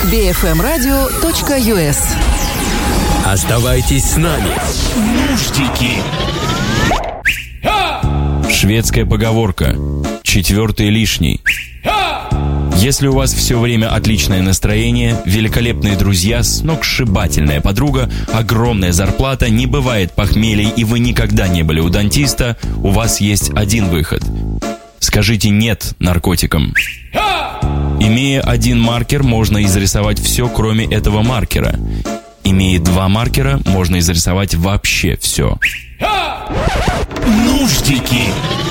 bfmradio.us. Оставайтесь с нами. Нуждики. Шведская поговорка: четвертый лишний. Если у вас все время отличное настроение, великолепные друзья, сногсшибательная подруга, огромная зарплата, не бывает похмелий и вы никогда не были у дантиста, у вас есть один выход. Скажите «нет» наркотикам. Имея один маркер, можно изрисовать все, кроме этого маркера. Имея два маркера, можно изрисовать вообще все. Нуждики.